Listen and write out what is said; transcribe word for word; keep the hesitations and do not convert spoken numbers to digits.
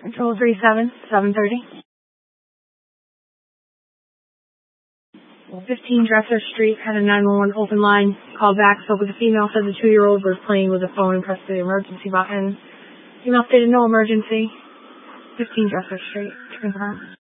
Control three seven, seven thirty. fifteen Dresser Street, had a nine one one open line. Called back, spoke with the female, said the two-year-old was playing with the phone and pressed the emergency button. Female stated no emergency. fifteen Dresser Street, to confirm.